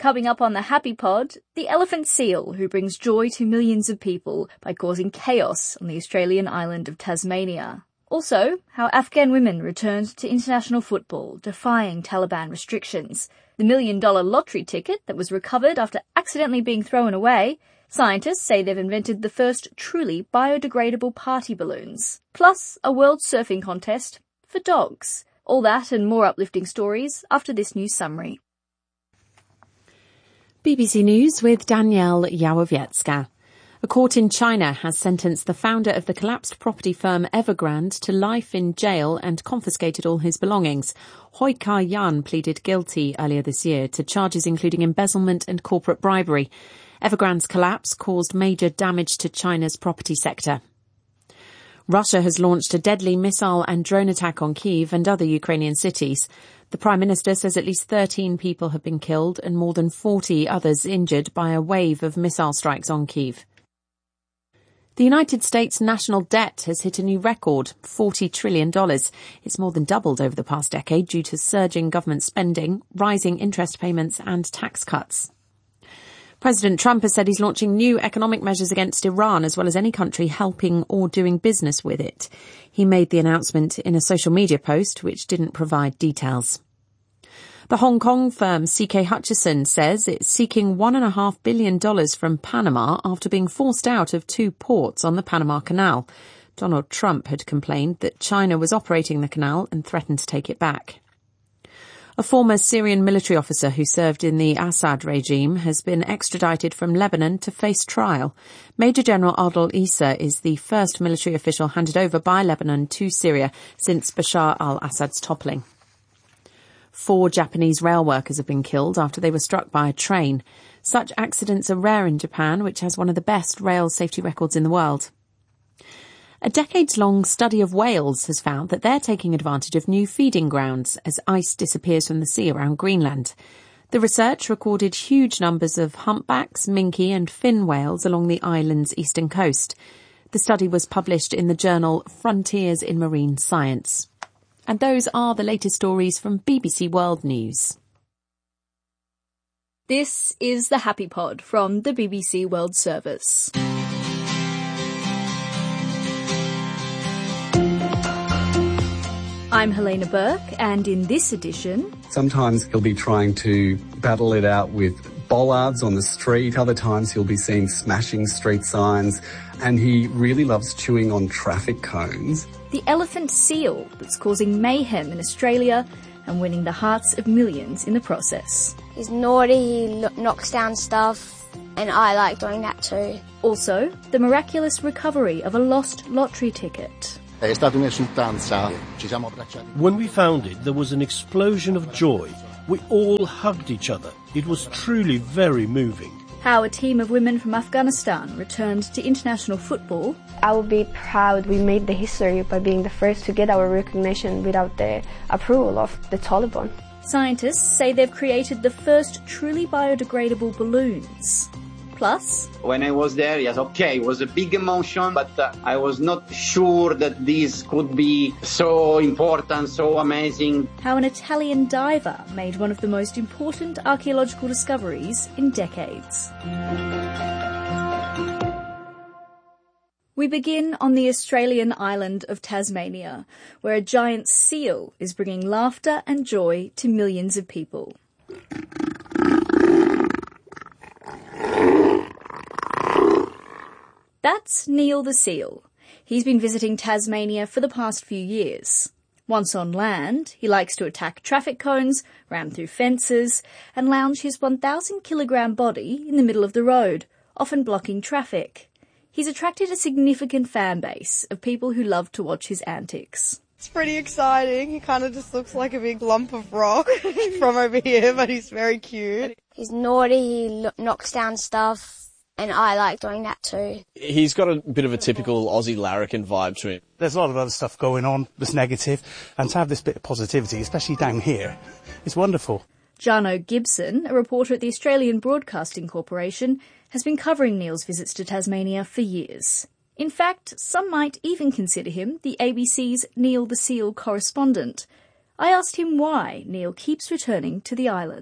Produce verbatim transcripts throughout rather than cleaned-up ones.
Coming up on the Happy Pod, the elephant seal who brings joy to millions of people by causing chaos on the Australian island of Tasmania. Also, how Afghan women returned to international football, defying Taliban restrictions. The million-dollar lottery ticket that was recovered after accidentally being thrown away. Scientists say they've invented the first truly biodegradable party balloons. Plus, a world surfing contest for dogs. All that and more uplifting stories after this news summary. B B C News with Danielle Yawowiecka. A court in China has sentenced the founder of the collapsed property firm Evergrande to life in jail and confiscated all his belongings. Hui Ka-yan pleaded guilty earlier this year to charges including embezzlement and corporate bribery. Evergrande's collapse caused major damage to China's property sector. Russia has launched a deadly missile and drone attack on Kyiv and other Ukrainian cities. The Prime Minister says at least thirteen people have been killed and more than forty others injured by a wave of missile strikes on Kyiv. The United States national debt has hit a new record, forty trillion dollars. It's more than doubled over the past decade due to surging government spending, rising interest payments and tax cuts. President Trump has said he's launching new economic measures against Iran as well as any country helping or doing business with it. He made the announcement in a social media post which didn't provide details. The Hong Kong firm C K Hutchison says it's seeking one point five billion dollars from Panama after being forced out of two ports on the Panama Canal. Donald Trump had complained that China was operating the canal and threatened to take it back. A former Syrian military officer who served in the Assad regime has been extradited from Lebanon to face trial. Major General Adel Issa is the first military official handed over by Lebanon to Syria since Bashar al-Assad's toppling. Four Japanese rail workers have been killed after they were struck by a train. Such accidents are rare in Japan, which has one of the best rail safety records in the world. A decades-long study of whales has found that they're taking advantage of new feeding grounds as ice disappears from the sea around Greenland. The research recorded huge numbers of humpbacks, minke and fin whales along the island's eastern coast. The study was published in the journal Frontiers in Marine Science. And those are the latest stories from B B C World News. This is the Happy Pod from the B B C World Service. I'm Helena Burke, and in this edition... Sometimes he'll be trying to battle it out with bollards on the street. Other times he'll be seen smashing street signs. And he really loves chewing on traffic cones. The elephant seal that's causing mayhem in Australia and winning the hearts of millions in the process. He's naughty, he knocks down stuff, and I like doing that too. Also, the miraculous recovery of a lost lottery ticket. When we found it, there was an explosion of joy. We all hugged each other. It was truly very moving. How a team of women from Afghanistan returned to international football. I will be proud we made the history by being the first to get our recognition without the approval of the Taliban. Scientists say they've created the first truly biodegradable balloons. Plus, when I was there, yes, okay, it was a big emotion, but uh, I was not sure that this could be so important, so amazing. How an Italian diver made one of the most important archaeological discoveries in decades. We begin on the Australian island of Tasmania, where a giant seal is bringing laughter and joy to millions of people. That's Neil the seal. He's been visiting Tasmania for the past few years. Once on land, he likes to attack traffic cones, ram through fences, and lounge his one thousand kilogram body in the middle of the road, often blocking traffic. He's attracted a significant fan base of people who love to watch his antics. It's pretty exciting. He kind of just looks like a big lump of rock from over here, but he's very cute. He's naughty, he lo- knocks down stuff. And I like doing that too. He's got a bit of a typical Aussie larrikin vibe to him. There's a lot of other stuff going on that's negative, and to have this bit of positivity, especially down here, is wonderful. Jarno Gibson, a reporter at the Australian Broadcasting Corporation, has been covering Neil's visits to Tasmania for years. In fact, some might even consider him the A B C's Neil the Seal correspondent. I asked him why Neil keeps returning to the island.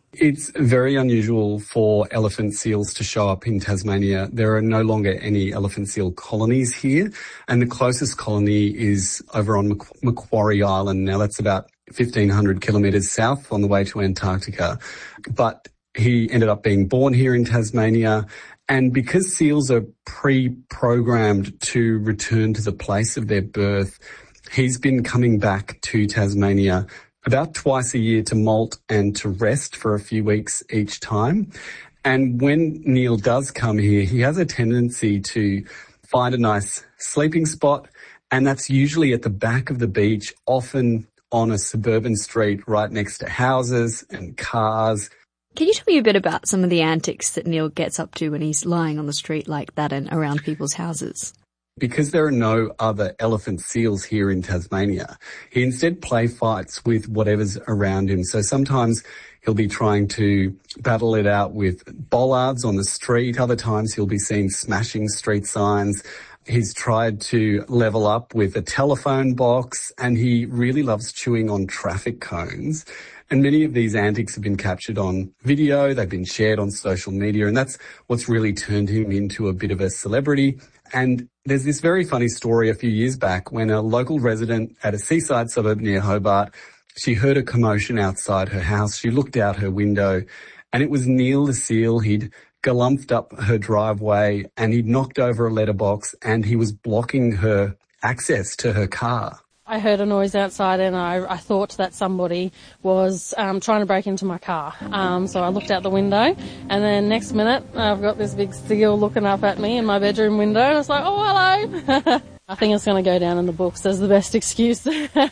It's very unusual for elephant seals to show up in Tasmania. There are no longer any elephant seal colonies here, and the closest colony is over on Mac- Macquarie Island. Now, that's about fifteen hundred kilometres south on the way to Antarctica. But he ended up being born here in Tasmania, and because seals are pre-programmed to return to the place of their birth, he's been coming back to Tasmania about twice a year to molt and to rest for a few weeks each time. And when Neil does come here, he has a tendency to find a nice sleeping spot, and that's usually at the back of the beach, often on a suburban street right next to houses and cars. Can you tell me a bit about some of the antics that Neil gets up to when he's lying on the street like that and around people's houses? Because there are no other elephant seals here in Tasmania, he instead play fights with whatever's around him. So sometimes he'll be trying to battle it out with bollards on the street. Other times he'll be seen smashing street signs. He's tried to level up with a telephone box, and he really loves chewing on traffic cones. And many of these antics have been captured on video. They've been shared on social media, and that's what's really turned him into a bit of a celebrity. And there's this very funny story a few years back when a local resident at a seaside suburb near Hobart, she heard a commotion outside her house. She looked out her window, and it was Neil the seal. He'd galumphed up her driveway, and he'd knocked over a letterbox, and he was blocking her access to her car. I heard a noise outside, and I, I thought that somebody was um, trying to break into my car. Um, so I looked out the window, and then next minute I've got this big seal looking up at me in my bedroom window, and it's like, oh, hello. I think it's going to go down in the books as the best excuse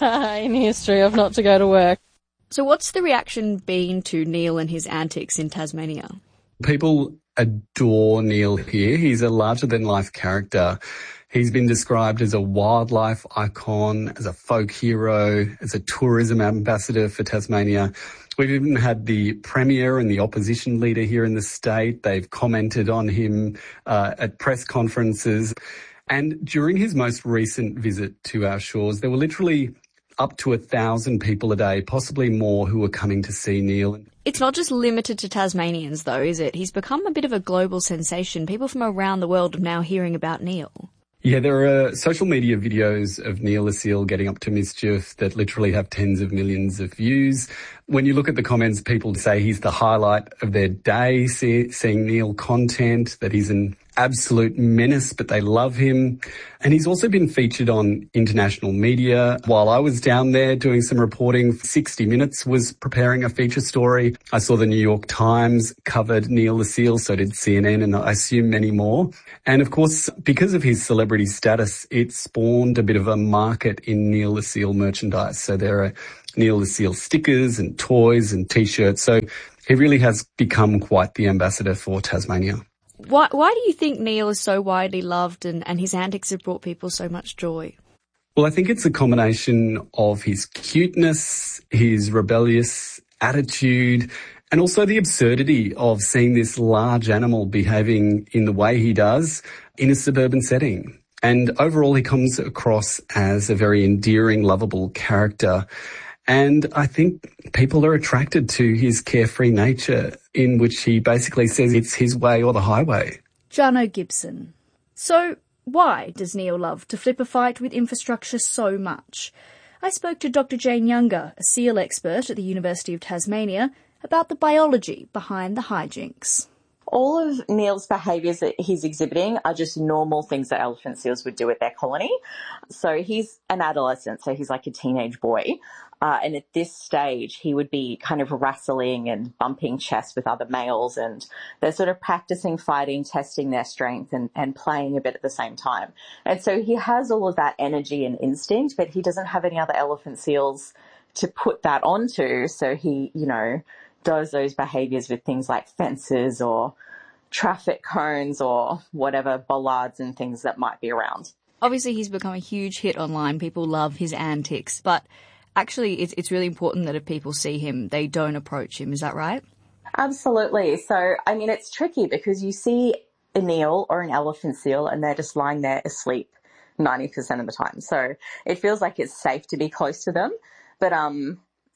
in history of not to go to work. So what's the reaction been to Neil and his antics in Tasmania? People adore Neil here. He's a larger-than-life character. He's been described as a wildlife icon, as a folk hero, as a tourism ambassador for Tasmania. We've even had the Premier and the opposition leader here in the state. They've commented on him uh, at press conferences. And during his most recent visit to our shores, there were literally up to a thousand people a day, possibly more, who were coming to see Neil. It's not just limited to Tasmanians, though, is it? He's become a bit of a global sensation. People from around the world are now hearing about Neil. Yeah, there are social media videos of Neil the seal getting up to mischief that literally have tens of millions of views. When you look at the comments, people say he's the highlight of their day, see, seeing Neil content, that he's an absolute menace, but they love him. And he's also been featured on international media. While I was down there doing some reporting, sixty minutes was preparing a feature story. I saw the New York Times covered Neil the seal, so did C N N, and I assume many more. And of course, because of his celebrity status, it spawned a bit of a market in Neil the seal merchandise. So there are Neil the seal stickers and toys and T-shirts. So he really has become quite the ambassador for Tasmania. Why, why do you think Neil is so widely loved and, and his antics have brought people so much joy? Well, I think it's a combination of his cuteness, his rebellious attitude, and also the absurdity of seeing this large animal behaving in the way he does in a suburban setting. And overall, he comes across as a very endearing, lovable character. And I think people are attracted to his carefree nature, in which he basically says it's his way or the highway. Jono Gibson. So why does Neil love to flip a fight with infrastructure so much? I spoke to Doctor Jane Younger, a seal expert at the University of Tasmania, about the biology behind the hijinks. All of Neil's behaviours that he's exhibiting are just normal things that elephant seals would do at their colony. So he's an adolescent, so he's like a teenage boy. Uh, and at this stage, he would be kind of wrestling and bumping chests with other males, and they're sort of practicing fighting, testing their strength and, and playing a bit at the same time. And so he has all of that energy and instinct, but he doesn't have any other elephant seals to put that onto. So he, you know, does those behaviours with things like fences or traffic cones or whatever, bollards and things that might be around. Obviously, he's become a huge hit online. People love his antics, but actually, it's, it's really important that if people see him, they don't approach him. Is that right? Absolutely. So, I mean, it's tricky because you see a Neil or an elephant seal and they're just lying there asleep ninety percent of the time. So it feels like it's safe to be close to them. But um,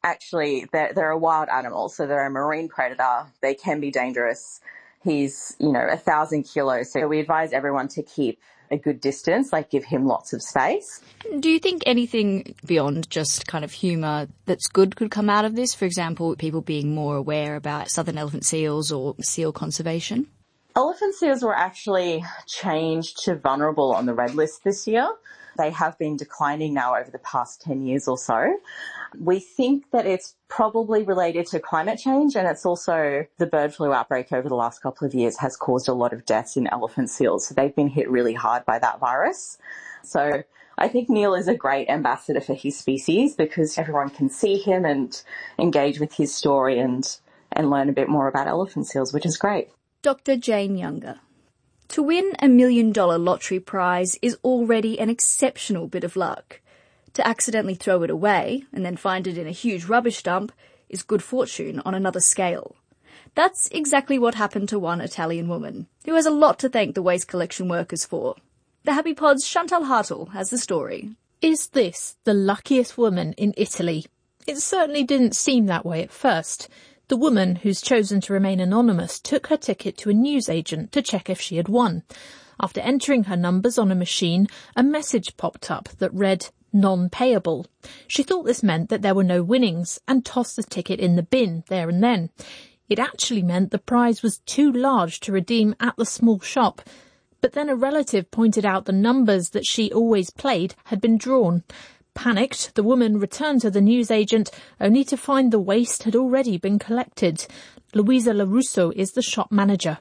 Actually, they're, they're a wild animal, so they're a marine predator. They can be dangerous. He's, you know, a thousand kilos. So we advise everyone to keep a good distance, like give him lots of space. Do you think anything beyond just kind of humour that's good could come out of this? For example, people being more aware about southern elephant seals or seal conservation? Elephant seals were actually changed to vulnerable on the red list this year. They have been declining now over the past ten years or so. We think that it's probably related to climate change, and it's also the bird flu outbreak over the last couple of years has caused a lot of deaths in elephant seals. So they've been hit really hard by that virus. So I think Neil is a great ambassador for his species because everyone can see him and engage with his story and, and learn a bit more about elephant seals, which is great. Doctor Jane Younger. To win a million dollar lottery prize is already an exceptional bit of luck. To accidentally throw it away and then find it in a huge rubbish dump is good fortune on another scale. That's exactly what happened to one Italian woman, who has a lot to thank the waste collection workers for. The Happy Pod's Chantal Hartle has the story. Is this the luckiest woman in Italy? It certainly didn't seem that way at first. The woman, who's chosen to remain anonymous, took her ticket to a newsagent to check if she had won. After entering her numbers on a machine, a message popped up that read, non-payable. She thought this meant that there were no winnings and tossed the ticket in the bin there and then. It actually meant the prize was too large to redeem at the small shop. But then a relative pointed out the numbers that she always played had been drawn. Panicked, the woman returned to the newsagent, only to find the waste had already been collected. Luisa LaRusso is the shop manager.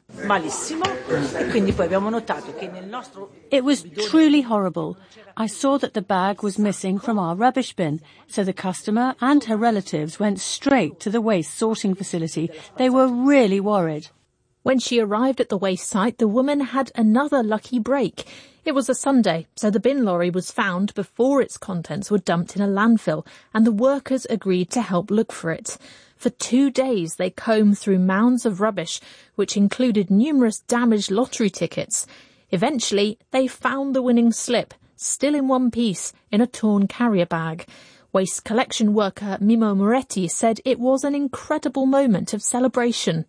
It was truly horrible. I saw that the bag was missing from our rubbish bin, so the customer and her relatives went straight to the waste sorting facility. They were really worried. When she arrived at the waste site, the woman had another lucky break. It was a Sunday, so the bin lorry was found before its contents were dumped in a landfill, and the workers agreed to help look for it. For two days, they combed through mounds of rubbish, which included numerous damaged lottery tickets. Eventually, they found the winning slip, still in one piece, in a torn carrier bag. Waste collection worker Mimo Moretti said it was an incredible moment of celebration.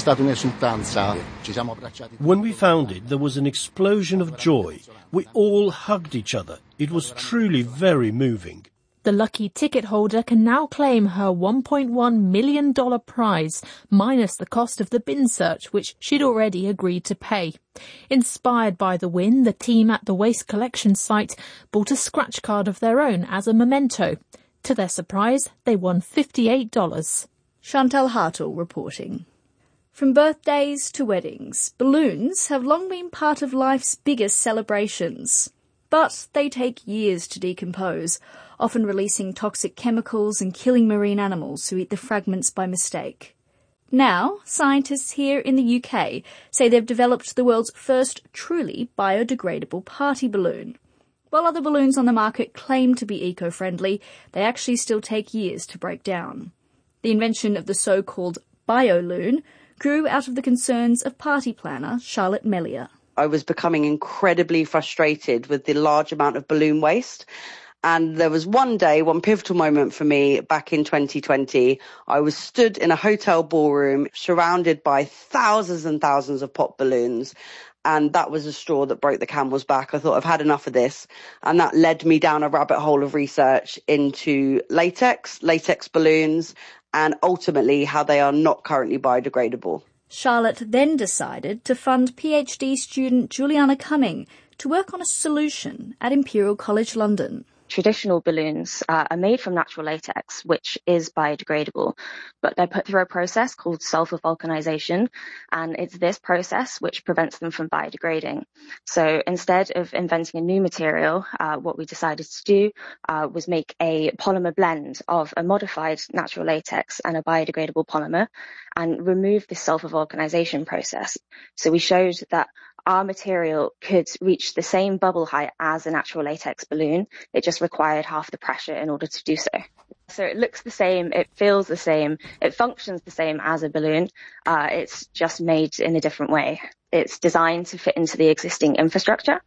When we found it, there was an explosion of joy. We all hugged each other. It was truly very moving. The lucky ticket holder can now claim her one point one million dollars prize, minus the cost of the bin search, which she'd already agreed to pay. Inspired by the win, the team at the waste collection site bought a scratch card of their own as a memento. To their surprise, they won fifty-eight dollars. Chantal Hartle reporting. From birthdays to weddings, balloons have long been part of life's biggest celebrations. But they take years to decompose, often releasing toxic chemicals and killing marine animals who eat the fragments by mistake. Now, scientists here in the U K say they've developed the world's first truly biodegradable party balloon. While other balloons on the market claim to be eco-friendly, they actually still take years to break down. The invention of the so-called BioLoon grew out of the concerns of party planner Charlotte Mellier. I was becoming incredibly frustrated with the large amount of balloon waste. And there was one day, one pivotal moment for me back in twenty twenty. I was stood in a hotel ballroom surrounded by thousands and thousands of pop balloons. And that was a straw that broke the camel's back. I thought, I've had enough of this. And that led me down a rabbit hole of research into latex, latex balloons, and ultimately how they are not currently biodegradable. Charlotte then decided to fund PhD student Juliana Cumming to work on a solution at Imperial College London. Traditional balloons uh, are made from natural latex, which is biodegradable, but they're put through a process called sulfur vulcanization, and it's this process which prevents them from biodegrading. So instead of inventing a new material, uh, what we decided to do uh, was make a polymer blend of a modified natural latex and a biodegradable polymer and remove the sulfur vulcanization process. So we showed that our material could reach the same bubble height as a natural latex balloon. It just required half the pressure in order to do so. So it looks the same, it feels the same, it functions the same as a balloon. Uh, it's just made in a different way. It's designed to fit into the existing infrastructure.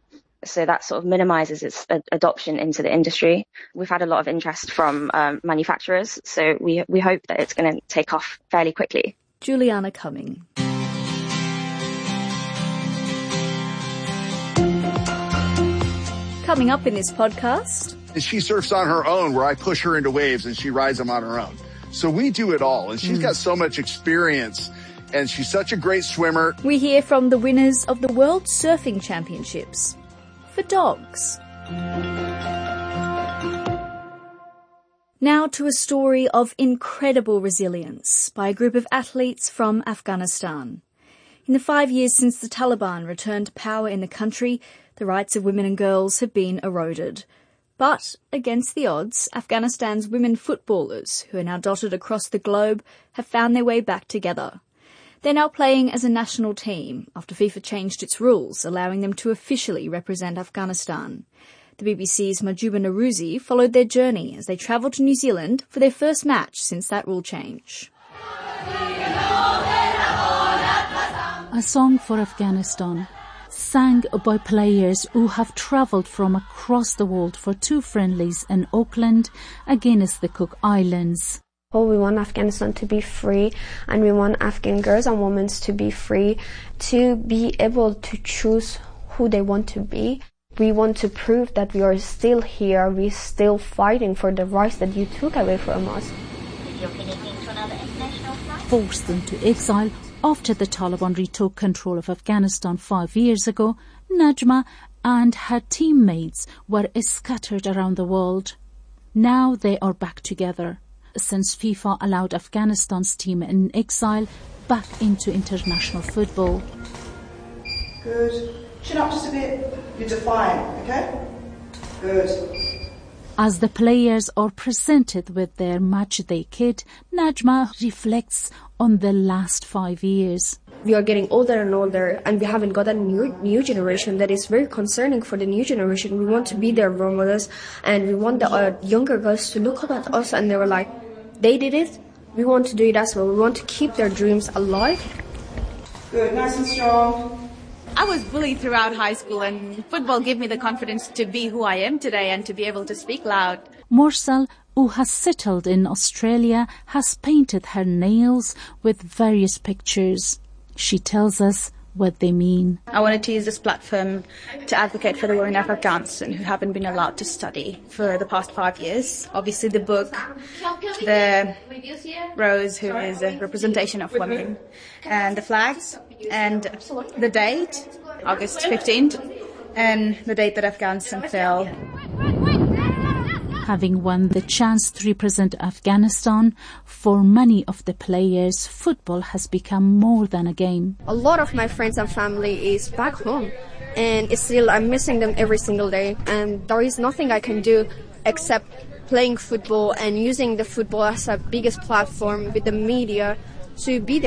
So that sort of minimises its ad- adoption into the industry. We've had a lot of interest from um, manufacturers, so we we hope that it's going to take off fairly quickly. Juliana Cumming. Coming up in this podcast. She surfs on her own, where I push her into waves and she rides them on her own. So we do it all, and she's mm. got so much experience, and she's such a great swimmer. We hear from the winners of the World Surfing Championships for dogs. Now to a story of incredible resilience by a group of athletes from Afghanistan. In the five years since the Taliban returned power in the country, the rights of women and girls have been eroded. But, against the odds, Afghanistan's women footballers, who are now dotted across the globe, have found their way back together. They're now playing as a national team after FIFA changed its rules, allowing them to officially represent Afghanistan. The B B C's Majuba Naruzi followed their journey as they travelled to New Zealand for their first match since that rule change. A song for Afghanistan, sang by players who have travelled from across the world for two friendlies in Auckland against the Cook Islands. Oh, we want Afghanistan to be free, and we want Afghan girls and women to be free, to be able to choose who they want to be. We want to prove that we are still here, we're still fighting for the rights that you took away from us. Forced into exile after the Taliban retook control of Afghanistan five years ago, Najma and her teammates were scattered around the world. Now they are back together, since FIFA allowed Afghanistan's team in exile back into international football. Good. Chin up just a bit. You're defiant, okay? Good. As the players are presented with their matchday kit, Najma reflects on the last five years. We are getting older and older, and we haven't got a new, new generation. That is very concerning for the new generation. We want to be their role models, and we want the uh, younger girls to look up at us, and they were like, they did it, we want to do it as well. We want to keep their dreams alive. Good, nice and strong. I was bullied throughout high school, and football gave me the confidence to be who I am today and to be able to speak loud. Morsel, who has settled in Australia, has painted her nails with various pictures. She tells us what they mean. I wanted to use this platform to advocate for the women of Afghanistan who haven't been allowed to study for the past five years. Obviously the book, the rose, who is a representation of women, and the flags, and the date, August fifteenth, and the date that Afghanistan fell. Having won the chance to represent Afghanistan, for many of the players, football has become more than a game. A lot of my friends and family is back home, and it's still I'm missing them every single day, and there is nothing I can do except playing football and using the football as a biggest platform with the media to be there.